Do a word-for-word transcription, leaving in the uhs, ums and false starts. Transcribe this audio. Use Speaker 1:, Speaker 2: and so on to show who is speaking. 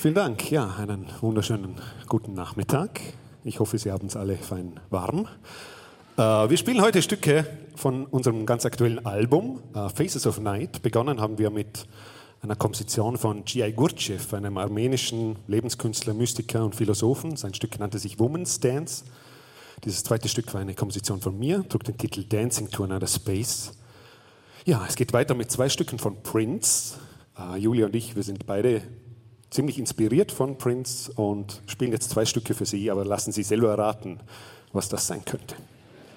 Speaker 1: Vielen Dank. Ja, einen wunderschönen guten Nachmittag. Ich hoffe, Sie haben es alle fein warm. Äh, wir spielen heute Stücke von unserem ganz aktuellen Album äh, Faces of Night. Begonnen haben wir mit einer Komposition von G I Gurdjieff, einem armenischen Lebenskünstler, Mystiker und Philosophen. Sein Stück nannte sich Woman's Dance. Dieses zweite Stück war eine Komposition von mir, trug den Titel Dancing to Another Space. Ja, es geht weiter mit zwei Stücken von Prince. Uh, Julia und ich, wir sind beide ziemlich inspiriert von Prince und spielen jetzt zwei Stücke für Sie, aber lassen Sie selber erraten, was das sein könnte.